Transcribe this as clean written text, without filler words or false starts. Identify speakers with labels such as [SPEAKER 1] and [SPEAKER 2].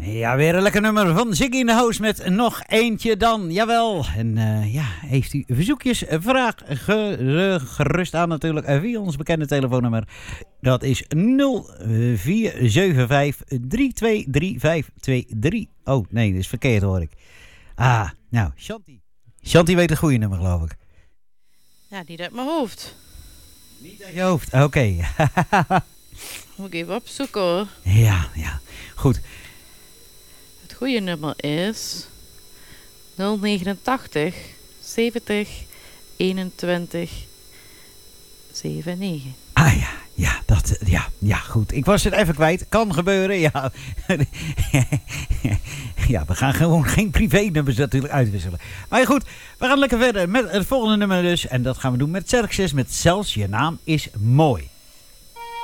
[SPEAKER 1] Ja, weer een lekker nummer van Ziggy in de House met nog eentje dan. Jawel. En heeft u verzoekjes, vraag gerust aan natuurlijk via ons bekende telefoonnummer. Dat is 0475 323523. Oh, nee, dat is verkeerd hoor ik. Nou, Shanti. Shanti weet het goede nummer, geloof ik.
[SPEAKER 2] Ja, niet uit mijn hoofd.
[SPEAKER 1] Niet uit je hoofd, oké.
[SPEAKER 2] Moet ik even opzoeken hoor.
[SPEAKER 1] Ja, goed.
[SPEAKER 2] Het goede nummer is 089 70 21 79.
[SPEAKER 1] Ja, goed. Ik was het even kwijt. Kan gebeuren, ja. Ja, we gaan gewoon geen privé-nummers natuurlijk uitwisselen. Maar goed, we gaan lekker verder met het volgende nummer dus. En dat gaan we doen met Xerxes met Zelfs je naam is mooi.